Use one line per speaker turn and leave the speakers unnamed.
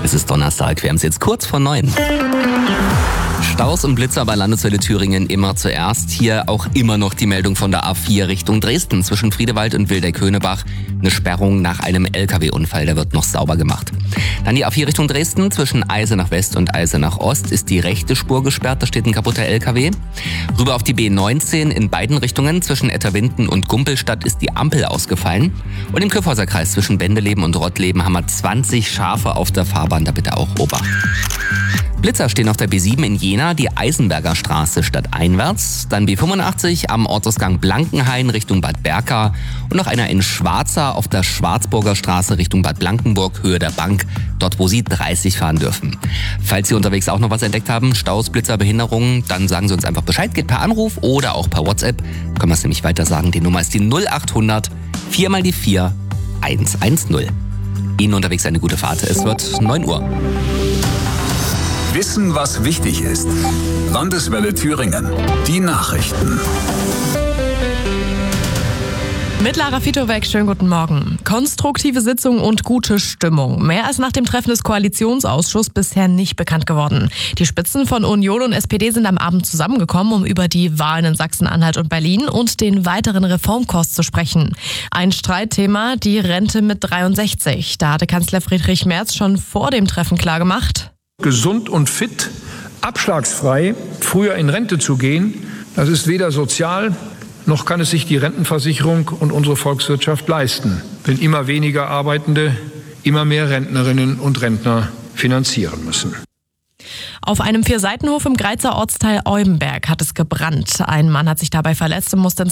Es ist Donnerstag, wir haben es jetzt kurz vor 9. Staus und Blitzer bei Landeswelle Thüringen immer zuerst. Hier auch immer noch die Meldung von der A4 Richtung Dresden zwischen Friedewald und Wildeck-Höhnebach. Eine Sperrung nach einem LKW-Unfall, der wird noch sauber gemacht. Dann die A4 Richtung Dresden zwischen Eisenach West und Eisenach Ost ist die rechte Spur gesperrt, da steht ein kaputter LKW. Rüber auf die B19 in beiden Richtungen zwischen Etterwinden und Gumpelstadt ist die Ampel ausgefallen. Und im Kyffhäuser Kreis zwischen Bendeleben und Rottleben haben wir 20 Schafe auf der Fahrbahn, da bitte auch Obacht. Blitzer stehen auf der B7 in Jena, die Eisenberger Straße stadteinwärts, dann B85 am Ortsausgang Blankenhain Richtung Bad Berka und noch einer in Schwarza auf der Schwarzburger Straße Richtung Bad Blankenburg, Höhe der Bank, dort wo Sie 30 fahren dürfen. Falls Sie unterwegs auch noch was entdeckt haben, Staus, Blitzer, Behinderungen, dann sagen Sie uns einfach Bescheid, geht per Anruf oder auch per WhatsApp. Können wir es nämlich weiter sagen, die Nummer ist die 0800 4 mal die 4 110. Ihnen unterwegs eine gute Fahrt, es wird 9 Uhr.
Wissen, was wichtig ist. Landeswelle Thüringen. Die Nachrichten.
Mit Lara Fitowek, schönen guten Morgen. Konstruktive Sitzung und gute Stimmung. Mehr ist nach dem Treffen des Koalitionsausschusses bisher nicht bekannt geworden. Die Spitzen von Union und SPD sind am Abend zusammengekommen, um über die Wahlen in Sachsen-Anhalt und Berlin und den weiteren Reformkurs zu sprechen. Ein Streitthema, die Rente mit 63. Da hatte Kanzler Friedrich Merz schon vor dem Treffen klargemacht:
Gesund und fit, abschlagsfrei, früher in Rente zu gehen, das ist weder sozial, noch kann es sich die Rentenversicherung und unsere Volkswirtschaft leisten, wenn immer weniger Arbeitende immer mehr Rentnerinnen und Rentner finanzieren müssen.
Auf einem 4-Seitenhof im Greizer Ortsteil Eubenberg hat es gebrannt. Ein Mann hat sich dabei verletzt und musste ins